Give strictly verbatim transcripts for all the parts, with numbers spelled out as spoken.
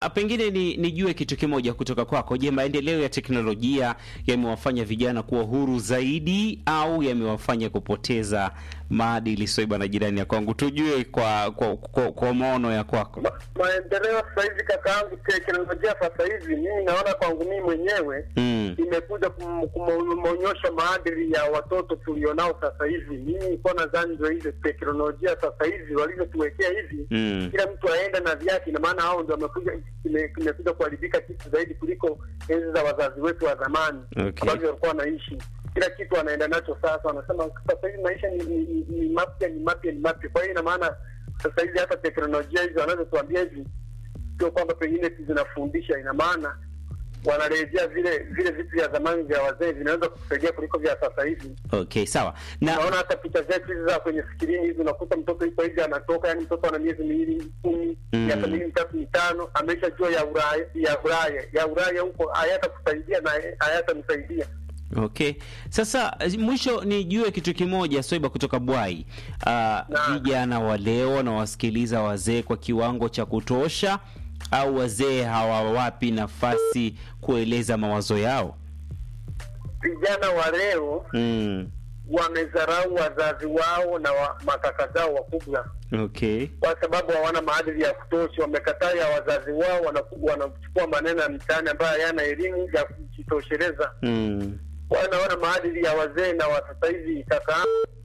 a, pengine ni nijue kitu kimoja kutoka kwako. Je, maendeleo ya teknolojia yamewafanya vijana kuwa huru zaidi au yamewafanya kupoteza maadili? Swaiba na jirani ya kwangu, tujue kwa kwa, kwa, kwa maono ya kwako. Ma, maendeleo sasa hivi kakaangu, teknolojia sasa hivi mimi naona kwangu mimi mwenyewe mm. imekuja kumonyosha maadili ya watoto tulionao sasa hivi. Mimi niko nadhani ndio hizo teknolojia sasa hivi walivyotuwekea hivi mm. kila mtu aenda na vyake, na maana hao ndio wamekuja kimekuja kuharibika kitu zaidi kuliko enzi za wazazi wetu wa zamani ambao okay. walikuwa wanaishi kila kitu anaenda nacho. Sasa wanasema sasa hivi maisha ni, ni, ni, ni mapya ni mapya ni mapya. Kwa hiyo ina maana sasa hivi hata teknolojia hizo wanazotuambia hivi sio kwamba pengine zinafundisha, ina maana wanarejea vile vile vitu vya zamani vya wazee vinaweza kusaidia kuliko vya sasa hivi. Okay, sawa. Na naona hata picha zetu hizi za kwenye skrini hizi unakuta mtoto yuko hivi anatoka, yani mtoto ana miezi miwili kumi miaka miwili mitatu mitano ameshajua ya Ulaya ya Ulaya ya Ulaya huko hayata kusaidia na hayata msaidia. Okay. Sasa mwisho nijue kitu kimoja Swaiba kutoka Bwai. Uh, vijana wa leo na wasikiliza wazee kwa kiwango cha kutosha au wazee hawawapi nafasi kueleza mawazo yao? Vijana wa leo mm. wamezarau wazazi wao na wa, makaka zao wakubwa. Okay. Kwa sababu hawana maadili ya kutosha, wamekataa ya wazazi wao, wanachukua maneno ya mtaani ambayo hayana elimu ya kujitosheleza. Mm. Wanaona maadili ya wazee na wa sasa hivi kaka.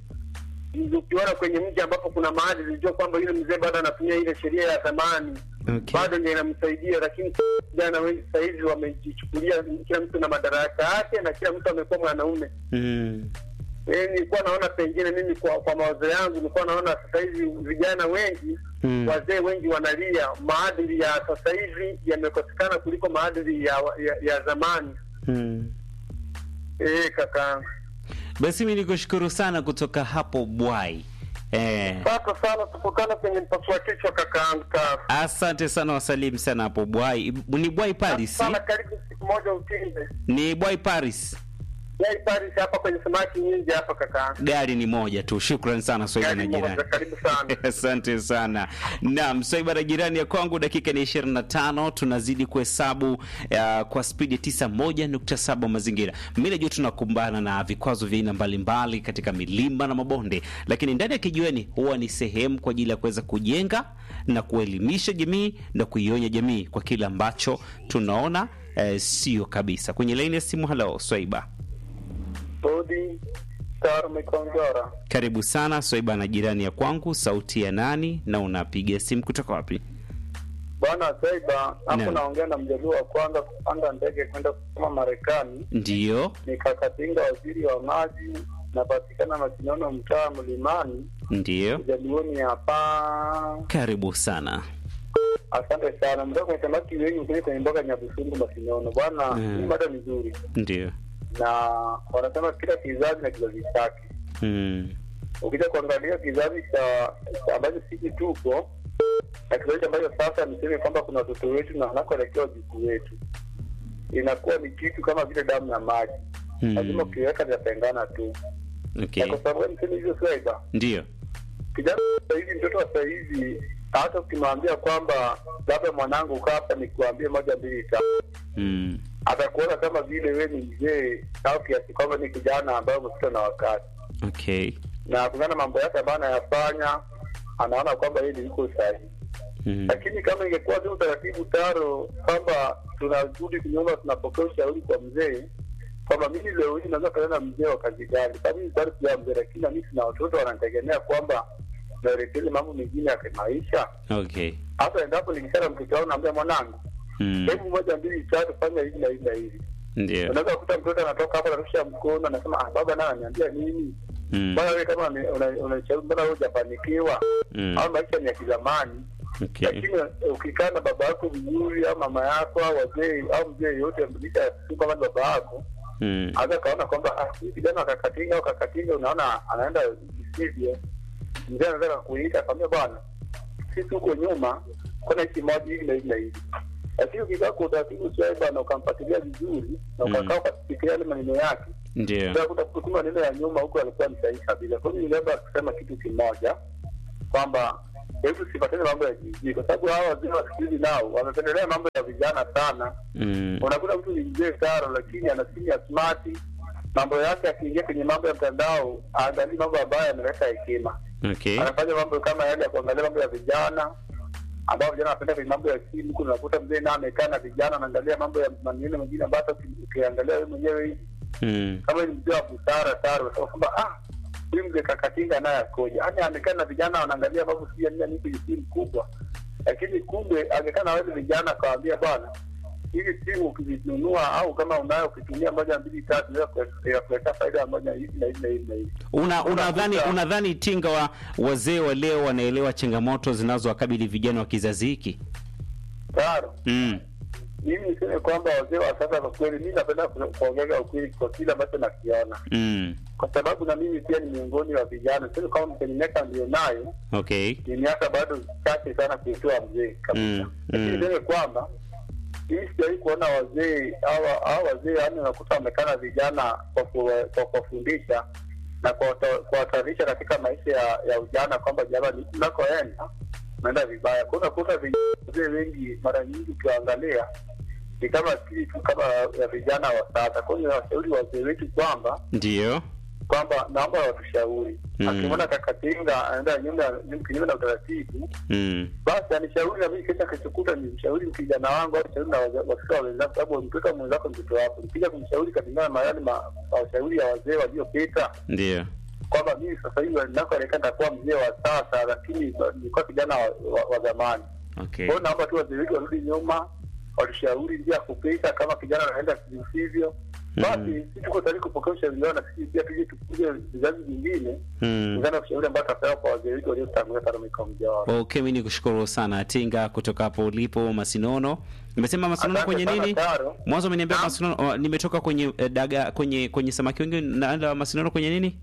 Ukiona kwenye mji ambapo kuna maadili, unajua kwamba yule mzee bado anatumia ile sheria ya zamani. Okay. Bado ndio inamsaidia, lakini vijana wengi sasa hivi wamejichukulia kila mtu na madaraka yake na kila mtu amekuwa mwanaume. Mm. Eh, nilikuwa naona pengine mimi kwa kwa mawazo yangu nilikuwa naona sasa hivi vijana wengi mm. wazee wengi wanalia maadili ya sasa hivi yamekosekana kuliko maadili ya ya, ya zamani. Mm. Eh, kaka. Basi mimi nikushukuru sana kutoka hapo Bwai. Eh. Asante sana, tupokana kwenye mpaka kichwa kakaangu. Asante sana, wasalimu sana hapo Bwai. Ni Bwai Paris. Sana, karibu siku moja utinde. Ni Bwai Paris. Bwai Paris hapa kwenye samaki nyingi hapa kakaangu. Gari ni moja tu. Shukrani sana Swaiba na jirani. Karibu sana. Asante sana. Naam, Swaiba na jirani ya kwangu, dakika ni ishirini na tano, tunazidi kuhesabu uh, kwa speed ya tisini na moja nukta saba mazingira. Mimi najua tunakumbana na vikwazo vya aina mbalimbali katika milima na mabonde, lakini ndani ya kijiweni huwa ni sehemu kwa ajili ya kuweza kujenga na kuelimisha jamii na kuionya jamii kwa kile ambacho tunaona uh, sio kabisa. Kwenye line ya simu, hello Swaiba. Odi, Taro Mekongora. Karibu sana Swaiba na jirani ya kwangu, sauti ya nani na unapiga simu kutoka wapi? Bwana Swaiba, hapo naongea na mjaluo wa kwanza kupanda ndege kwenda kusoma Marekani. Ndio. Nikakatinga waziri wa maji, napatikana Masinono mtaa Mlimani. Ndio. Mjaluoni hapa. Karibu sana. Asante sana. Mdogo kwenye samaki wengi kwenye kwenye mboga Nyabusungu Masinono. Bwana, mm. ni mada nzuri. Ndio. Na wanasema kila kizazi na kizazi chake. Mm. Ukija kuangalia kizazi cha ambacho sisi tupo na kizazi ambacho sasa niseme kwamba kuna watoto wetu na wanakoelekea wajukuu wetu, inakuwa ni kitu kama vile damu na maji. Mm. Lazima ukiweka vitapengana tu. Okay. Kwa sababu niseme hivyo Swaiba. Ndio. Kijana sasa hivi, mtoto wa sasa hivi, hata ukimwambia kwamba labda mwanangu hapa nikuambie moja mbili tatu. Mm. Atakuona kama vile wewe ni mzee au kiasi kwamba ni kijana ambaye umepita na wakati. Okay. Na kuna mambo yake ambayo anayafanya, anaona kwamba yeye yuko sahihi. Mm. Lakini kama ingekuwa tu taratibu Taro kwamba tunarudi kunyuma, tunapokea ushauri kwa mzee kwamba mimi leo hii naweza kuona mzee wa kazi gani, kama ni tayari ya mzee, lakini mimi na watoto wanategemea kwamba naelekeze mambo mengine ya maisha. Okay. Hata endapo nikisema mtoto wangu naambia mwanangu, mm. hebu moja mbili tatu fanya hivi na hivi na hivi. Ndio. Unaweza kukuta mtoto anatoka hapa anarusha mkono anasema ah, baba naye ananiambia nini? Mm. Bwana wewe kama unachagua mbona wewe hujafanikiwa? Mm. Au maisha ni ya kizamani. Okay. Lakini ukikaa na baba yako vizuri au mama yako au wazee au mzee yote mbisha kama baba yako, mm. Anza kaona kwamba ah, kijana akakatinga au kakatinga, unaona anaenda sivyo. Mzee anataka kuita kwambia bwana, sisi tuko nyuma kuna hiki moja hivi na hivi na hivi. Lakini ukikaa kwa utaratibu Swaiba na ukampatilia vizuri na ukakaa ukasikia yale maneno yake, ndio ndio utakuta maneno ya nyuma huko alikuwa ni sahihi kabisa. Kwa hiyo niliomba kusema kitu kimoja kwamba hebu sipatane mambo ya jiji, kwa sababu hawa wazee wa siku hizi nao wamependelea mambo ya vijana sana. Mm. Unakuta mtu ni mzee taro, lakini ana simu ya smart, mambo yake akiingia kwenye mambo ya mtandao aangalie mambo ambayo yanaleta hekima. Okay. Anafanya mambo kama yale ya kuangalia mambo ya vijana ambao vijana wanapenda kwenye mambo ya simu. Kuna unakuta mzee na amekaa na vijana anaangalia mambo ya maneno mengine ambayo ukiangalia wewe mwenyewe hivi mm. kama ni mzee wa busara taro, kwa sababu ah huyu mzee Kakatinga naye akoje, yani amekaa na vijana wanaangalia mambo si ya nini ni simu kubwa, lakini kumbe amekaa na wale vijana akawaambia bwana, hivi simu ukizinunua au kama unayo ukitumia moja mbili tatu inaweza kuleta faida moja hivi na hivi na hivi na hivi. Una unadhani unadhani Tinga wa wazee wa leo wanaelewa changamoto zinazowakabili vijana wa kizazi hiki? Claro. Mm. Mimi niseme kwamba wazee wa sasa kwa kweli mimi napenda kuongea ukweli kwa kila ambacho nakiona. Mm. Kwa sababu na mimi pia ni miongoni wa vijana. Sio kama mpenye miaka ndio nayo. Okay. Ni miaka bado chache sana kuitoa mzee kabisa. Mm. Lakini niseme kwamba mimi sijawahi kuona wazee hawa hawa wazee yani unakuta wamekana vijana kwa kwa kufundisha na kwa kuwatarisha katika maisha ya, ya ujana kwamba jamani tunakoenda naenda vibaya. Kwa unakuta vijana wengi mara nyingi ukiangalia ni kama kitu kama ya vijana wa sasa. Kwa hiyo washauri wazee wetu kwamba ndio kwamba naomba watushauri. Mm. Akimwona Kakatinga anaenda nyumba kinyume na utaratibu, mm. basi anishauri na mimi kisha kichukuta ni mshauri kijana wangu au mshauri na watoto wenzangu, sababu mtoto mwenzako mtoto wako. Nikija kumshauri katika mahali ma washauri ya wazee waliopita. Ndio. Kwamba mimi sasa hivi ninako nikaenda kuwa mzee wa sasa lakini nilikuwa kijana wa, wa, wa zamani. Okay. Kwa hiyo naomba tu wazee wetu warudi nyuma, walishauri njia kupita kama kijana anaenda kisivyo. Basi mm. sisi tuko tayari kupokea ushauri wao na sisi pia tuje tukuje vizazi vingine. Mm. Ngana ushauri ambao tutapewa kwa wazee wetu waliotangulia sana mikononi wao. Okay, mimi nikushukuru sana Tinga kutoka hapo ulipo Masinono. Nimesema Masinono kwenye nini? Mwanzo umeniambia Masinono, oh, nimetoka kwenye eh, daga kwenye kwenye samaki wengi naenda Masinono kwenye nini?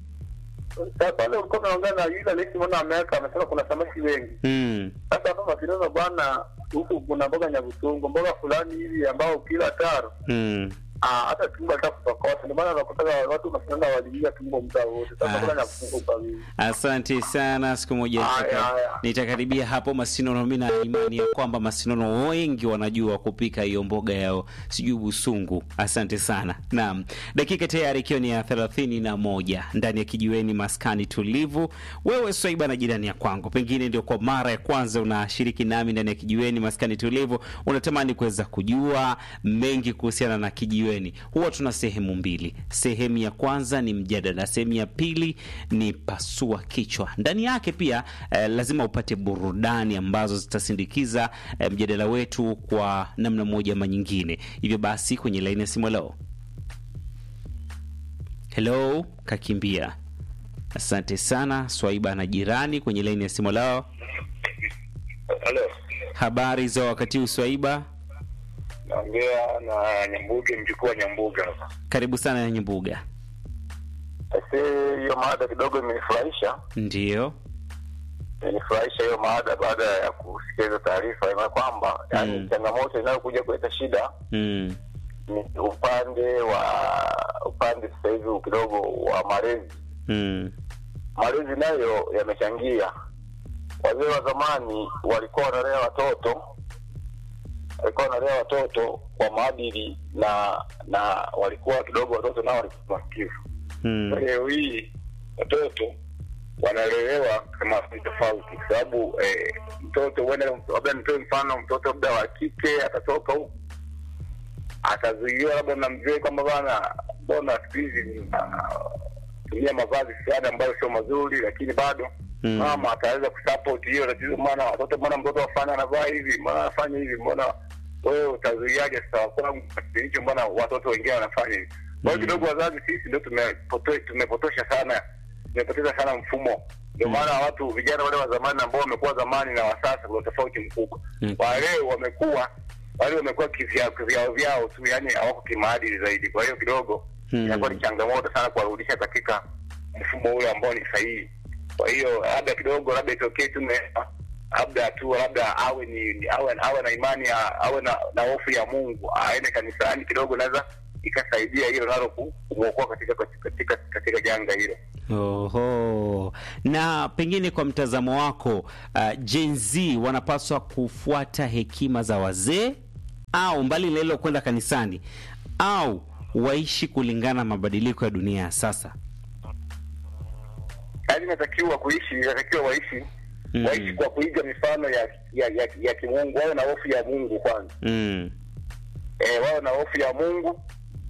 Sasa pale ulikuwa unaongea na yule Alexi mwana Amerika amesema kuna samaki wengi. Mm. Sasa hapa Masinono bwana huku kuna mboga nyabutungo, mboga fulani hivi ambao kila taro. Mm. Ah, hata tumbo hata kutokosa. Ndio maana nakutaka watu Masinono walijia tumbo muda wote. Sasa kuna nyabutungo kwa wingi. Asante sana, siku moja nitakaribia hapo Masinono. Mimi na imani ya kwamba Masinono wengi wanajua kupika hiyo mboga yao sijui busungu. Asante sana. Naam. Dakika tayari ikiwa ni ya thelathini na moja ndani ya kijiweni maskani tulivu. Wewe Swaiba na jirani ya kwangu, pengine ndio kwa mara ya kwanza unashiriki nami ndani ya kijiweni maskani tulivu, unatamani kuweza kujua mengi kuhusiana na kijiweni. Huwa tuna sehemu mbili. Sehemu ya kwanza ni mjadala, sehemu ya pili ni pasua kichwa. Ndani yake pia eh, lazima upate burudani ambazo zitasindikiza eh, mjadala wetu kwa namna moja ama nyingine. Hivyo basi kwenye line ya simu leo. Hello, kakimbia. Asante sana Swaiba na jirani kwenye line ya simu leo. Hello. Habari za wakati Swaiba? Naongea na Nyambuge, mjukuu wa Nyambuga. Karibu sana na Nyambuga. Sasa hiyo mada kidogo imenifurahisha. Ndio. Imenifurahisha hiyo mada baada ya kusikia taarifa ya kwamba mm. yani changamoto inayokuja kuleta shida mm. ni upande wa upande sasa hivi kidogo wa malezi. Mm. Malezi nayo yamechangia. Wazee wa zamani walikuwa wanalea watoto walikuwa wanalea watoto kwa maadili na na walikuwa kidogo watoto nao walikuwa maskivu. Mm. Leo hii watoto wanalelewa kama tofauti, kwa sababu eh, mtoto wewe labda mtoto mfano mtoto labda wa kike atatoka huko atazuiwa labda na mzee kwamba bana mbona hizi tumia mavazi fulani ambayo sio mazuri, lakini bado mm. mama ataweza kusupport hiyo tatizo. Maana watoto mbona mtoto afanya anavaa hivi, mbona afanya hivi, mbona wewe utazuiaje sasa kwangu hicho, mbona watoto wengine wanafanya hivi. Kwa hiyo kidogo wazazi sisi ndio tumepotosha tumepotosha sana tumepoteza sana mfumo. Ndio maana mm. watu vijana wale wa zamani ambao wamekuwa zamani na wa sasa kuna tofauti mkubwa. Mm. Wale wamekuwa wale wamekuwa kivyao kivyao vyao tu, yani hawako kimaadili zaidi. Kwa hiyo kidogo mm. inakuwa ni changamoto sana kuwarudisha katika mfumo ule ambao ni sahihi. Kwa hiyo labda kidogo labda itokee tume labda tu labda awe ni awe awe na imani awe na, na hofu ya Mungu, aende kanisani kidogo, naweza ikasaidia hilo nalo kumwokoa katika katika katika janga hilo. Oho. Na pengine kwa mtazamo wako, uh, Gen Z wanapaswa kufuata hekima za wazee au mbali na hilo kwenda kanisani au waishi kulingana na mabadiliko ya dunia ya sasa? Yaani natakiwa kuishi, natakiwa waishi mm. waishi kwa kuiga mifano ya ya ya, ya kimungu, wao na hofu ya Mungu kwanza. Mm. Eh, wao na hofu ya Mungu.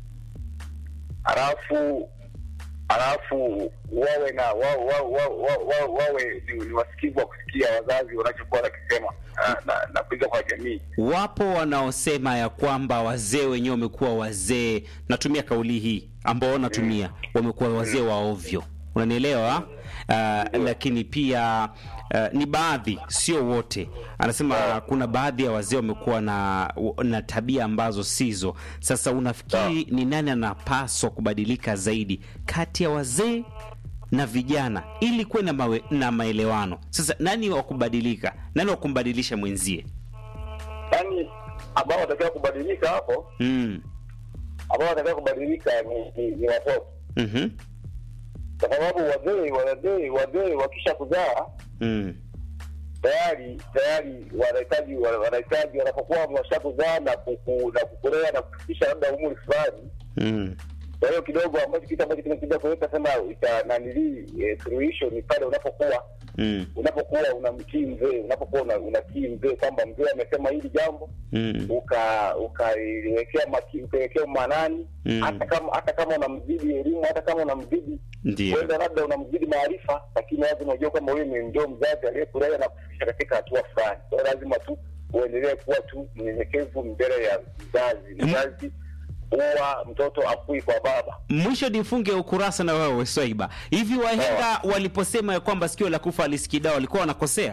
Alafu alafu wawe na wao wao wao wawe ni wasikivu wa kusikia wazazi wanachokuwa wakisema na na kuiga kwa jamii. Wapo wanaosema ya kwamba wazee wenyewe wamekuwa wazee, natumia kauli hii ambao natumia, mm. wamekuwa wazee wa ovyo. Unanielewa? Uh, lakini pia uh, ni baadhi, sio wote. Anasema kuna baadhi ya wazee wamekuwa na na tabia ambazo sizo. Sasa unafikiri ni nani anapaswa kubadilika zaidi kati ya wazee na vijana ili kuwe na, mawe, na maelewano? Sasa nani wa kubadilika? Nani wa kumbadilisha mwenzie? Yaani ambao watakao kubadilika hapo, mm. ambao watakao kubadilika ni ni, ni watoto. Mhm. Kwa sababu wazee wazee wazee wakisha kuzaa mm. tayari tayari wanahitaji wanahitaji wanapokuwa wameshakuzaa na kuku, na kukulea na kufikisha labda umri fulani. Mm. Kwa hiyo kidogo ambacho kitu ambacho kimekuja kuleta sema ita nanili e, solution ni pale unapokuwa mm. unapokuwa unamtii mzee, unapokuwa unatii mzee kwamba mzee amesema hili jambo mm. uka ukaiwekea makini, ukawekea manani mm. hata kama hata kama unamzidi elimu, hata kama unamzidi ndio labda unamzidi maarifa, lakini lazima ujue kama wewe ndio mzazi aliyekulea na kufikisha katika hatua fulani. Kwa hiyo lazima tu uendelee kuwa tu mnyenyekevu mbele ya mzazi. Mzazi huwa mtoto afui kwa baba. Mwisho nifunge ukurasa na wewe Swaiba. Hivi wahenga waliposema ya kwamba sikio la kufa alisikii dawa walikuwa wanakosea?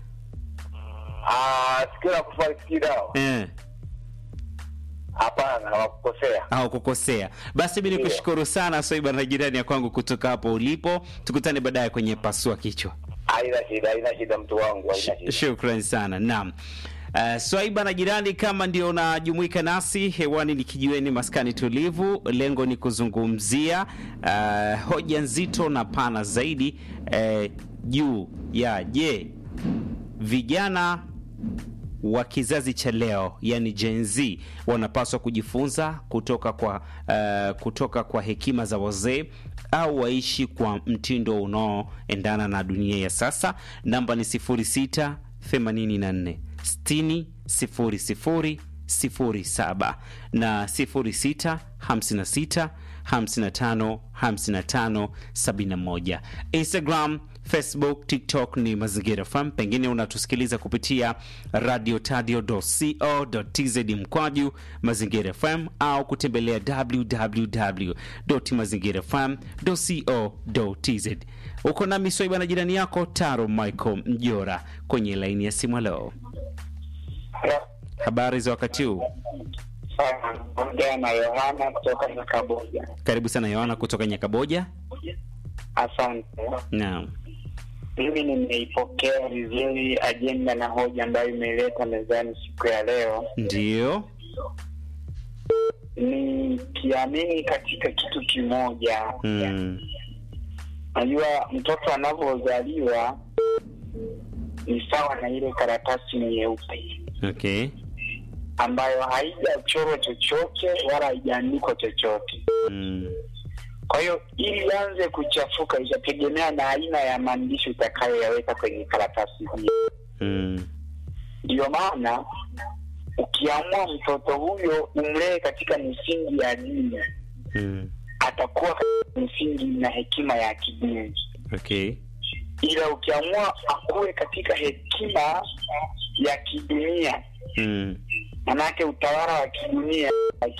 Ah, sikio la kufa alisikii dawa. Eh. Hapana, hawakukosea. Hawakukosea. Basi mimi nikushukuru sana Swaiba na jirani ya kwangu kutoka hapo ulipo. Tukutane baadaye kwenye pasua kichwa. Haina shida, haina shida mtu wangu, haina shida. Shukrani sana. Naam. Uh, Swaiba na jirani, kama ndio unajumuika nasi hewani, ni kijiweni maskani tulivu. Lengo ni kuzungumzia uh, hoja nzito na pana zaidi uh, juu ya je, vijana wa kizazi cha leo yani Gen Z wanapaswa kujifunza kutoka kwa uh, kutoka kwa hekima za wazee au waishi kwa mtindo unaoendana na dunia ya sasa. Namba ni sifuri sita themanini na nne sitini sifuri sifuri sifuri saba na sifuri sita hamsini na sita hamsini na tano hamsini na tano sabini na moja. Instagram, Facebook, TikTok ni Mazingira F M. Pengine unatusikiliza kupitia radio tadio dot co dot tz mkwaju Mazingira F M au kutembelea w w w dot mazingira f m dot co dot tz. Uko nami Swaiba na jirani yako Taro Michael Mjora kwenye laini ya simu leo. Habari za wakati huu? Sana, Yohana kutoka Nyakaboja. Karibu sana Yohana kutoka Nyakaboja. Asante. Naam. Mimi nimeipokea vizuri ajenda na hoja ambayo imeleta mezani siku ya leo. Ndio. Ni kiamini katika kitu kimoja. Mm. Najua mtoto anapozaliwa ni sawa na ile karatasi nyeupe. Okay. Ambayo haijachorwa chochote wala haijaandikwa chochote. Mm. Kwa hiyo ili anze kuchafuka itategemea na aina ya maandishi utakayoyaweka kwenye karatasi hiyo. Mm. Ndio maana ukiamua mtoto huyo umlee katika misingi ya dini, mm. atakuwa katika misingi na hekima ya kidini. Okay. Ila ukiamua akue katika hekima ya kidunia, mm. manake utawala wa kidunia,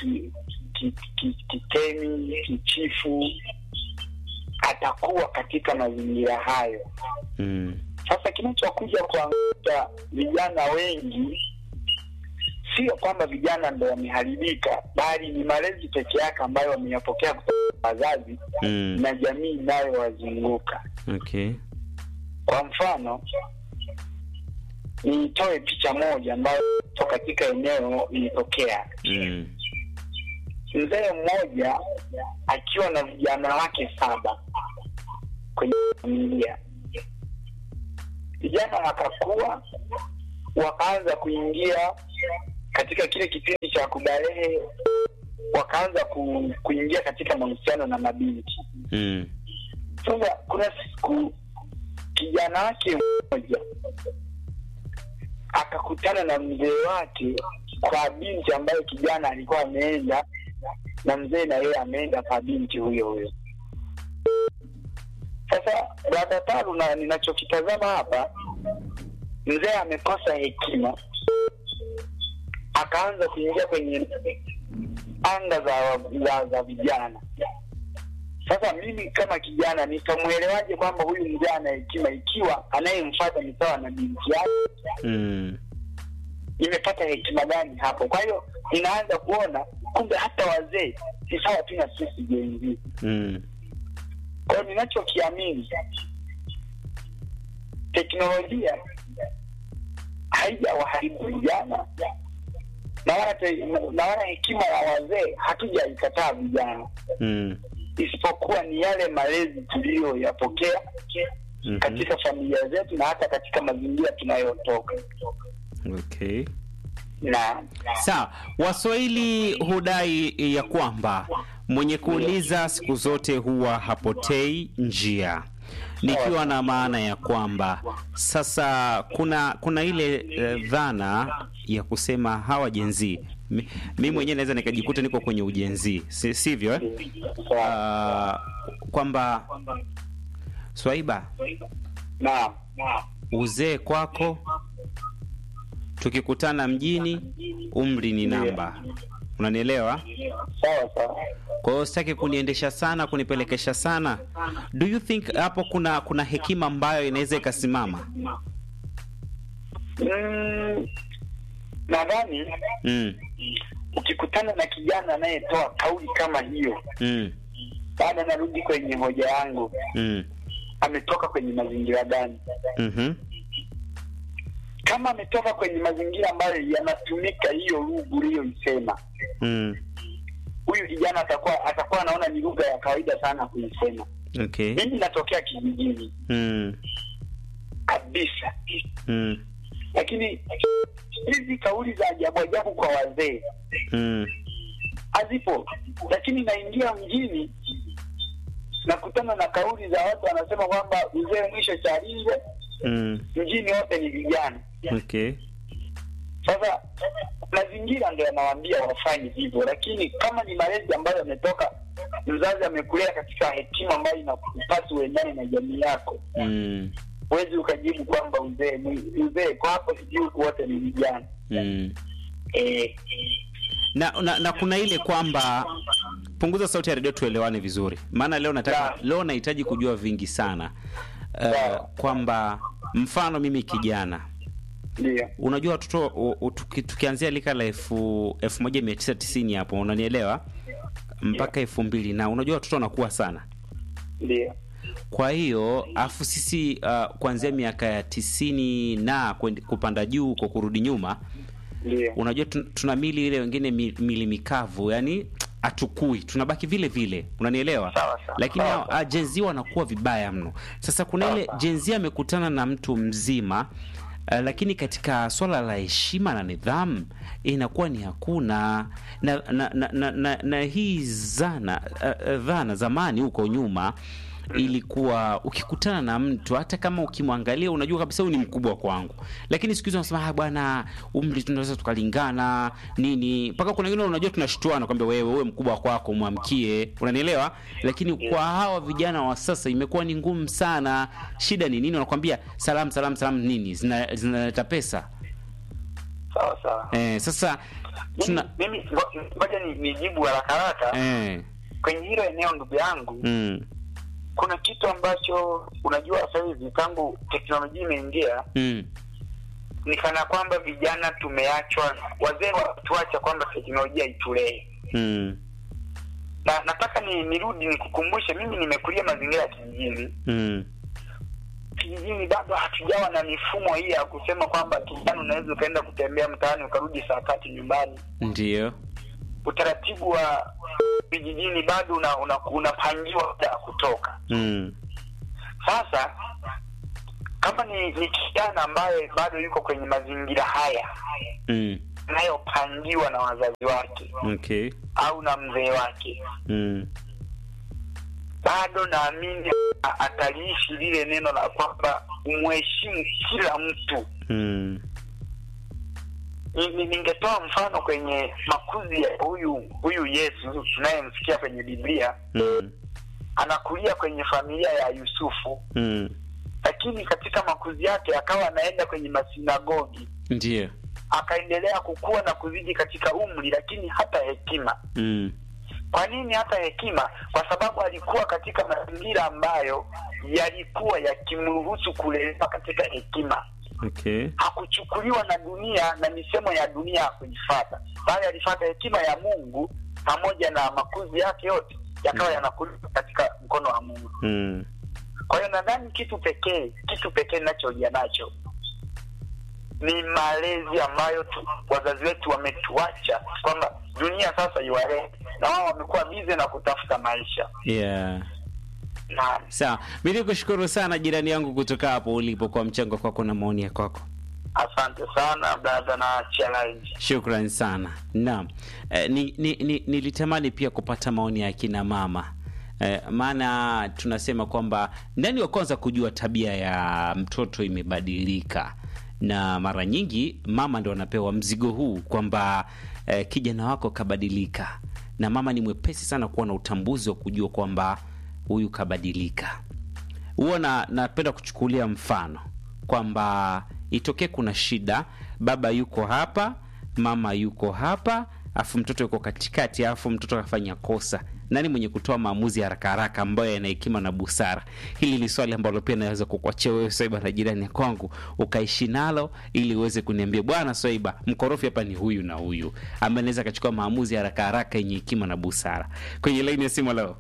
kitemi, kichifu, atakuwa katika mazingira hayo. Mm. Sasa kinachokuja kwa vijana wengi sio kwamba vijana ndio wameharibika, bali ni malezi peke yake ambayo wameyapokea kutoka kwa wazazi, mm. na jamii inayowazunguka. Okay. Kwa mfano, nitoe picha moja ambayo katika eneo ilitokea. Mm. mzee mmoja akiwa na vijana wake saba kwenye familia. Vijana wakakuwa, wakaanza kuingia katika kile kipindi cha kubalehe, wakaanza ku, kuingia katika mahusiano na mabinti. Mm. Sasa kuna siku kijana wake mmoja akakutana na mzee wake kwa binti ambayo kijana alikuwa ameenda, na mzee na yeye ameenda kwa binti huyo huyo. Sasa brother Taru, na ninachokitazama hapa, mzee amekosa hekima, akaanza kuingia kwenye anga za za, za vijana. Sasa mimi kama kijana nitamuelewaje kwamba huyu mzee ana hekima ikiwa anayemfuata ni sawa na binti yake? Mm. Nimepata hekima gani hapo? Kwa hiyo ninaanza kuona kumbe hata wazee si sawa tu na sisi Gen Z. Mm. Kwa hiyo ninachokiamini, teknolojia haijawaharibu vijana, na wala na wala hekima ya wazee hatujaikataa vijana. Mm. Isipokuwa ni yale malezi tuliyoyapokea mm-hmm. katika familia zetu na hata katika mazingira tunayotoka. Okay. Na sawa, Waswahili hudai ya kwamba mwenye kuuliza siku zote huwa hapotei njia, nikiwa na maana ya kwamba sasa kuna kuna ile uh, dhana ya kusema hawa Gen Z. Mimi mwenyewe naweza nikajikuta niko kwenye ujenzi, si, sivyo eh? Uh, kwamba Swaiba, na uzee kwako tukikutana mjini, umri ni namba. Unanielewa? Sawa sawa. Kwa hiyo sitaki kuniendesha sana, kunipelekesha sana. Do you think hapo kuna kuna hekima ambayo inaweza ikasimama? Mm, nadhani mm. ukikutana na kijana anayetoa kauli kama hiyo, mm. baada narudi kwenye hoja yangu, mm. ametoka kwenye mazingira gani? Mhm. Kama ametoka kwenye mazingira ambayo yanatumika hiyo lugha uliyoisema, mm. huyu kijana atakuwa atakuwa anaona ni lugha ya kawaida sana kuisema. Okay. Mimi natokea kijijini. Mm. Kabisa. Mm. Lakini hizi kauli za ajabu ajabu kwa wazee mm. hazipo. Lakini naingia mjini nakutana na kauli za watu wanasema kwamba uzee mwisho chalinze. Mm. Mjini wote ni vijana. Okay. Sasa mazingira ndio yanawaambia wafanye hivyo, lakini kama ni malezi ambayo yametoka, mzazi amekulea katika hekima ambayo inakupasa uendane na jamii yako, mm. huwezi ukajibu kwamba uzee uzee kwako sijui wote ni vijana. mm. eh na, na na kuna ile kwamba punguza sauti ya redio tuelewane vizuri, maana leo nataka yeah. leo nahitaji kujua vingi sana. Uh, yeah. Kwamba mfano mimi kijana, ndio unajua watoto tuki, tukianzia lika la elfu moja mia tisa tisini hapo, unanielewa, mpaka elfu mbili, na unajua watoto wanakuwa sana. Ndio. Kwa hiyo afu sisi uh, kuanzia miaka ya tisini na kupanda juu kwa kurudi nyuma, ndio, unajua tuna mili ile wengine mili mikavu, yani atukui, tunabaki vile vile, unanielewa? Sawa, sawa. Lakini sawa, Gen Z wanakuwa vibaya mno. Sasa kuna ile Gen Z amekutana na mtu mzima, uh, lakini katika swala la heshima na nidhamu inakuwa ni hakuna. Na na na, na, na, na hii zana uh, dhana zamani huko nyuma ilikuwa ukikutana na mtu hata kama ukimwangalia unajua kabisa huyu ni mkubwa kwangu, lakini siku hizo unasema ah bwana, umri tunaweza tukalingana nini, mpaka kuna wengine unajua tunashtuana kwamba wewe wewe mkubwa kwako muamkie, unanielewa? Lakini kwa hawa vijana wa sasa imekuwa ni ngumu sana. Shida ni nini? Wanakuambia salam salam salam nini, zinaleta zina pesa. Sawa sawa. Eh, sasa tuna mimi ngoja ni nijibu haraka haraka. Eh, kwenye hilo eneo ndugu yangu, mm. kuna kitu ambacho unajua sasa hivi tangu teknolojia imeingia, mm. ni kana kwamba vijana tumeachwa, wazee watuacha kwamba teknolojia itulee. mm. Na nataka ni nirudi nikukumbushe, mimi nimekulia mazingira ya kijijini. mm. Kijijini bado hatujawa na mifumo hii ya kusema kwamba kijana unaweza ukaenda kutembea mtaani ukarudi saa tatu nyumbani. Ndio. utaratibu wa vijijini bado una, una, unapangiwa muda wa kutoka. Mm. Sasa kama ni, ni kijana ambaye bado yuko kwenye mazingira haya Mm. nayopangiwa na wazazi wake, Okay. au na mzee wake, Mm. bado naamini ataliishi lile neno la kwamba umheshimu kila mtu. Mm. Ni- ningetoa mfano kwenye makuzi ya huyu huyu Yesu tunayemsikia kwenye Biblia. Mm. Anakulia kwenye familia ya Yusufu, Mm. lakini katika makuzi yake akawa anaenda kwenye masinagogi, Ndiyo. akaendelea kukua na kuzidi katika umri, lakini hata hekima. Mm. Kwa nini hata hekima? Kwa sababu alikuwa katika mazingira ambayo yalikuwa yakimruhusu kulelewa katika hekima. Okay. Hakuchukuliwa na dunia na misemo ya dunia hakuifuata, bali alifuata hekima ya Mungu, pamoja na makuzi yake yote yakawa yanakulia katika mkono wa Mungu. Mm. Kwa hiyo nadhani kitu pekee kitu pekee ninacholia nacho ni malezi ambayo tu, wazazi wetu wametuacha, kwamba dunia sasa iwalea na wao wamekuwa bize na kutafuta maisha. Yeah. Na Sawa. Mimi nikushukuru sana jirani yangu kutoka hapo ulipo kwa mchango kwako na maoni yako kwako. asante sana brother na challenge. Shukrani sana. Naam. Eh, ni, ni, ni, nilitamani pia kupata maoni ya kina mama. Eh, maana tunasema kwamba ndani wa kwanza kujua tabia ya mtoto imebadilika, na mara nyingi mama ndo anapewa mzigo huu kwamba eh, kijana wako kabadilika, na mama ni mwepesi sana kuwa na utambuzi wa kujua kwamba huyu kabadilika. Huwa na napenda kuchukulia mfano kwamba itokee kuna shida, baba yuko hapa, mama yuko hapa, afu mtoto yuko katikati, afu mtoto akafanya kosa. Nani mwenye kutoa maamuzi haraka haraka ambayo yana hekima na busara? Hili ni swali ambalo pia naweza kukuachia wewe Swaiba na jirani kwangu ukaishi nalo, ili uweze kuniambia bwana Swaiba, mkorofi hapa ni huyu na huyu, ambaye anaweza akachukua maamuzi haraka haraka yenye hekima na busara. Kwenye line ya simu leo.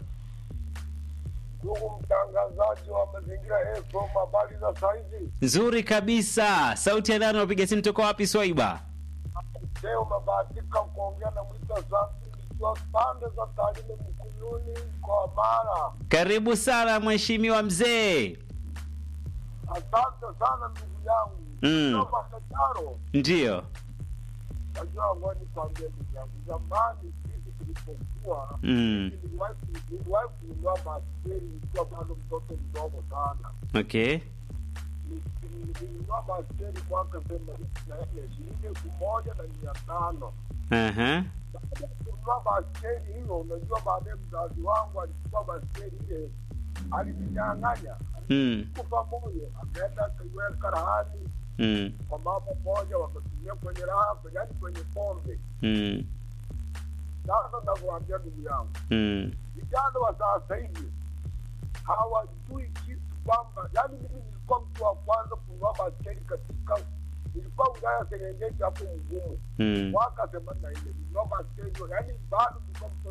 Ndugu mtangazaji wa Mazingira F M, habari za saizi? Nzuri kabisa. Sauti ya nani, unapiga simu toka wapi Swaiba? Leo mabahatika kuongea na Mwita Safi nikiwa pande za Tarime Mkununi kwa Mara. Karibu sana mheshimiwa mzee. Asante sana ndugu yangu. Mm. Kwa Kataro. Ndio. Najua ngoni kwambia ndugu yangu, zamani sisi tulipokuwa Mm. niliwahi kununua baskeli nikiwa bado mtoto mdogo sana. Okay. Nilinunua baskeli mwaka themanini na nne, shilingi elfu moja na mia tano. Aha. Baada ya kununua baskeli hiyo, unajua baadaye mzazi wangu alichukua baskeli ile, alininyang'anya. Mm. Kufa moyo, akaenda akaiweka rahani Mm. kwa mama moja, wakatumia kwenye raha, yaani kwenye pombe. Mm. Sasa nakuambia ndugu yangu, Mm. vijana wa sasa hivi hawajui kitu kwamba, yaani mimi nilikuwa mtu wa kwanza kununua baskeli katika, nilikuwa wilaya Serengeti hapo Mgumu Mm. mwaka themanini na nne, nilinunua baskeli, yaani bado nilikuwa mtoto